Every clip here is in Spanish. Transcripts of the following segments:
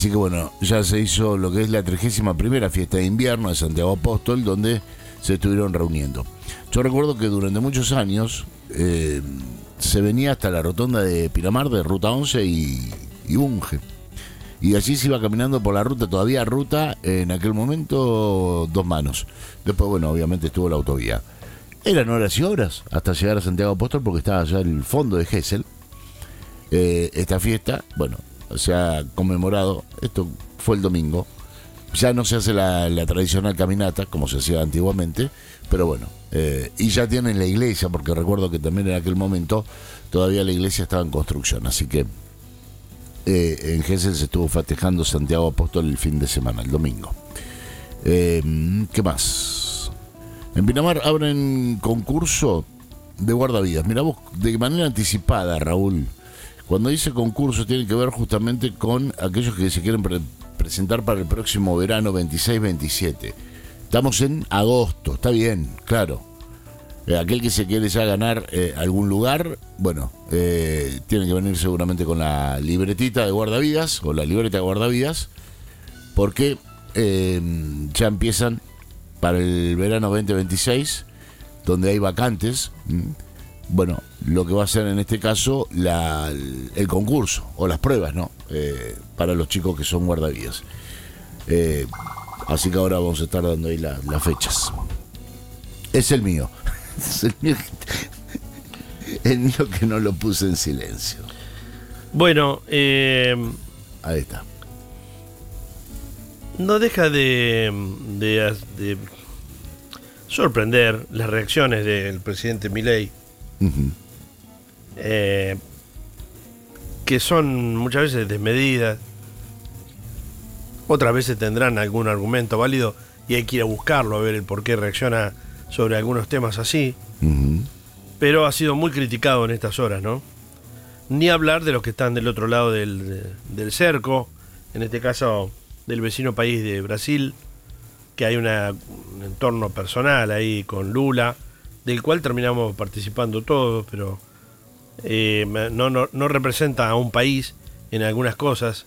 Así que bueno, ya se hizo lo que es la 31ª fiesta de invierno de Santiago Apóstol, donde se estuvieron reuniendo. Yo recuerdo que durante muchos años se venía hasta la rotonda de Pinamar, de Ruta 11 y Bunge. Y allí se iba caminando por la ruta, todavía ruta, en aquel momento, dos manos. Después, bueno, obviamente estuvo la autovía. Eran horas y horas hasta llegar a Santiago Apóstol porque estaba ya el fondo de Gesell. Esta fiesta, bueno, se ha conmemorado, esto fue el domingo. Ya no se hace la tradicional caminata como se hacía antiguamente, pero bueno, y ya tienen la iglesia, porque recuerdo que también en aquel momento todavía la iglesia estaba en construcción, así que en Gesell se estuvo festejando Santiago Apóstol el fin de semana, el domingo. ¿Qué más? En Pinamar abren concurso de guardavidas. Mirá vos, de manera anticipada, Raúl. Cuando dice concurso tiene que ver justamente con aquellos que se quieren presentar para el próximo verano 26-27. Estamos en agosto, está bien, claro. Aquel que se quiere ya ganar algún lugar, bueno, tiene que venir seguramente con la libretita de guardavidas o la libreta de guardavidas, porque ya empiezan para el verano 2026, donde hay vacantes. Bueno, lo que va a ser en este caso el concurso o las pruebas, ¿no? Para los chicos que son guardavidas. Así que ahora vamos a estar dando ahí las fechas. Es el mío. Es el mío que no lo puse en silencio. Bueno, ahí está. No deja de sorprender las reacciones del presidente Milei, que son muchas veces desmedidas, otras veces tendrán algún argumento válido y hay que ir a buscarlo, a ver el por qué reacciona sobre algunos temas así, pero ha sido muy criticado en estas horas, ¿no? Ni hablar de los que están del otro lado del cerco, en este caso del vecino país de Brasil, que hay un entorno personal ahí con Lula, del cual terminamos participando todos, pero no representa a un país en algunas cosas.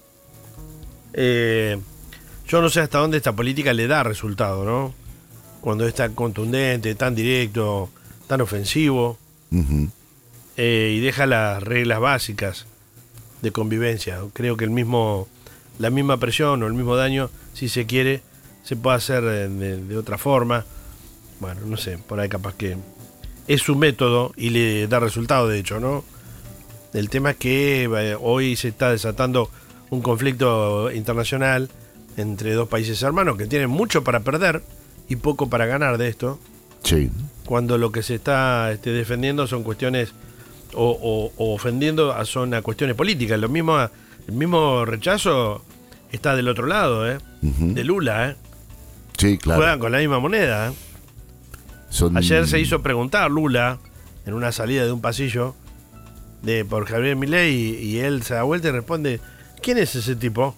Yo no sé hasta dónde esta política le da resultado, ¿no? Cuando es tan contundente, tan directo, tan ofensivo, y deja las reglas básicas de convivencia. Creo que la misma presión o el mismo daño, si se quiere, se puede hacer de otra forma. Bueno, no sé, por ahí capaz que es su método y le da resultado, de hecho, ¿no? El tema es que hoy se está desatando un conflicto internacional entre dos países hermanos que tienen mucho para perder y poco para ganar de esto. Sí. Cuando lo que se está defendiendo son cuestiones o ofendiendo son a cuestiones políticas. El mismo rechazo está del otro lado, de Lula, Sí, claro. Juegan con la misma moneda, Ayer se hizo preguntar Lula en una salida de un pasillo por Javier Milei y él se da vuelta y responde: ¿quién es ese tipo?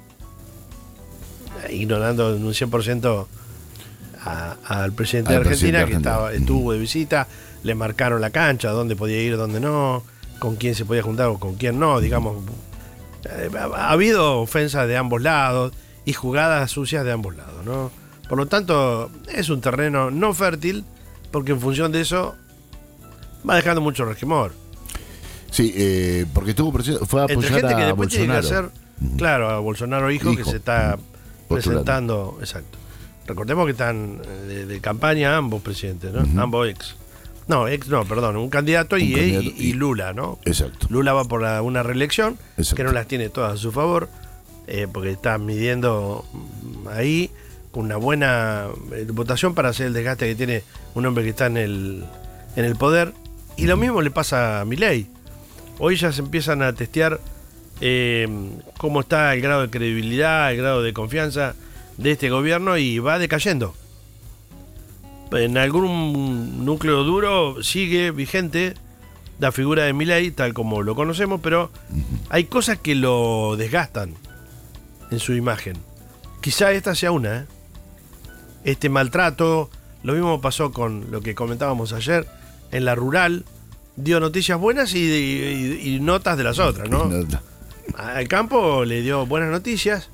Ignorando en un 100% al presidente de Argentina, que estuvo de visita. Le marcaron la cancha, dónde podía ir, dónde no, con quién se podía juntar o con quién no, digamos. Ha habido ofensas de ambos lados y jugadas sucias de ambos lados, ¿no? Por lo tanto, es un terreno no fértil, porque en función de eso va dejando mucho resquemor. Sí, porque fue a apoyar entre gente a que después tiene que Bolsonaro. hacer, claro, a Bolsonaro hijo, que se está presentando, exacto. Recordemos que están de campaña ambos presidentes, ¿no? Ambos un candidato y Lula, ¿no? Exacto. Lula va por una reelección, Exacto. que no las tiene todas a su favor, porque está midiendo ahí una buena votación para hacer el desgaste que tiene un hombre que está en el poder. Y lo mismo le pasa a Milei. Hoy ya se empiezan a testear cómo está el grado de credibilidad, el grado de confianza de este gobierno, y va decayendo. En algún núcleo duro sigue vigente la figura de Milei tal como lo conocemos, pero hay cosas que lo desgastan en su imagen. Quizá esta sea una, Este maltrato, lo mismo pasó con lo que comentábamos ayer en la rural, dio noticias buenas y notas de las otras, ¿no? Al campo le dio buenas noticias